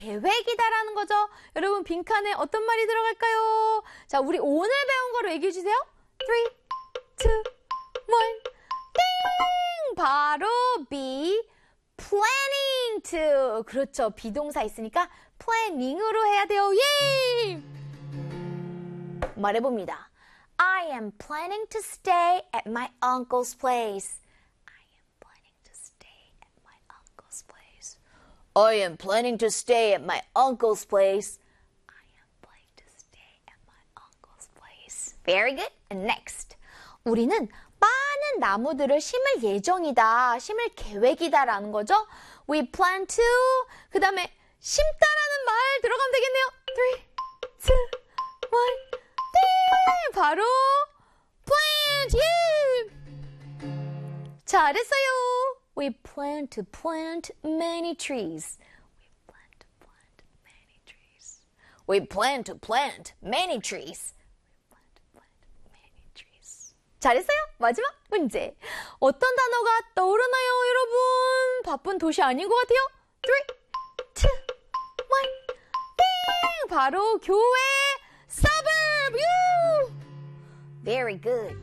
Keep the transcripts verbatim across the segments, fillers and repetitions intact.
계획이다라는 거죠. 여러분 빈칸에 어떤 말이 들어갈까요? 자, 우리 오늘 배운 거로 얘기해 주세요. three, two, one, 띵! 바로 be planning to. 그렇죠. 비동사 있으니까 planning으로 해야 돼요. 예! 말해봅니다. I am planning to stay at my uncle's place. I am planning to stay at my uncle's place. I am planning to stay at my uncle's place. I am planning to stay at my uncle's place. Very good. And next. 우리는 많은 나무들을 심을 예정이다. 심을 계획이다 라는 거죠. We plan to. 그 다음에 심다라는 말 들어가면 되겠네요. three, two, one. 네, 바로 plant. 예! 잘했어요. We plan to plant many trees. We plan to plant many trees. We plan to plant many trees. We plan to plant many trees. 잘했어요. 마지막 문제. 어떤 단어가 떠오르나요, 여러분? 바쁜 도시 아닌 것 같아요. three, two, one. 띵! 바로 교회. suburb. You. Very good.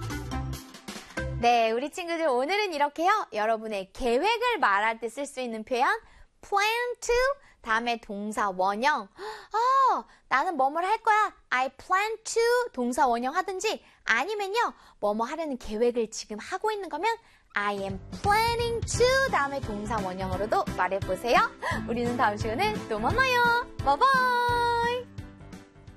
네, 우리 친구들 오늘은 이렇게요. 여러분의 계획을 말할 때 쓸 수 있는 표현 plan to 다음에 동사 원형. 아, 나는 뭐뭘 할 거야. I plan to 동사 원형 하든지 아니면요. 뭐뭐 하려는 계획을 지금 하고 있는 거면 I am planning to 다음에 동사 원형으로도 말해보세요. 우리는 다음 시간에 또 만나요. 바이바이.